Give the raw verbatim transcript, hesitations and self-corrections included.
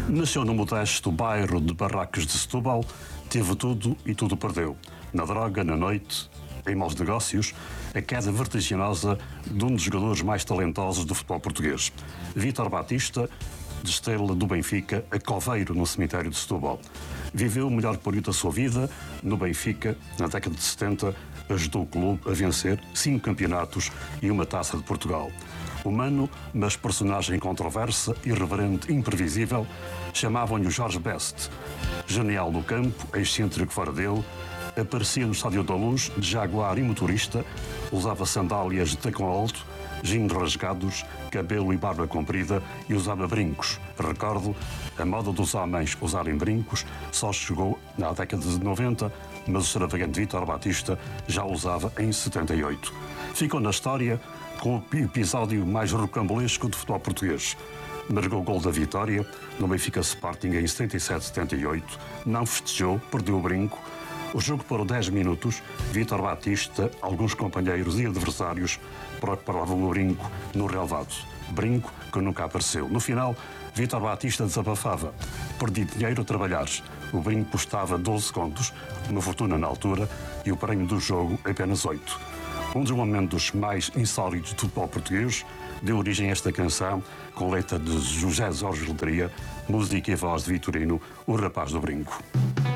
Nasceu no modesto bairro de Barracos de Setúbal, teve tudo e tudo perdeu. Na droga, na noite, em maus negócios, a queda vertiginosa de um dos jogadores mais talentosos do futebol português. Vítor Batista, de estrela do Benfica, a coveiro no cemitério de Setúbal. Viveu o melhor período da sua vida no Benfica, na década de setenta, ajudou o clube a vencer cinco campeonatos e uma taça de Portugal. Humano, mas personagem controversa, irreverente, imprevisível, chamavam-lhe o Jorge Best. Genial no campo, excêntrico fora dele, aparecia no Estádio da Luz, de jaguar e motorista, usava sandálias de tacão alto, jeans rasgados, cabelo e barba comprida e usava brincos. Recordo, a moda dos homens usarem brincos só chegou na década de noventa, mas o extravagante Vítor Batista já usava em setenta e oito. Ficou na história com o episódio mais rocambolesco do futebol português. Marcou o gol da vitória no Benfica Sporting em setenta e sete setenta e oito, não festejou, perdeu o brinco. O jogo parou dez minutos, Vítor Batista, alguns companheiros e adversários procuravam o brinco no relvado. Brinco que nunca apareceu. No final, Vítor Batista desabafava. Perdi dinheiro a trabalhar. O brinco custava doze contos, uma fortuna na altura, e o prémio do jogo apenas oito. Um dos momentos mais insólitos do futebol português deu origem a esta canção com letra de José Jorge Ledria, música e voz de Vitorino, o rapaz do brinco.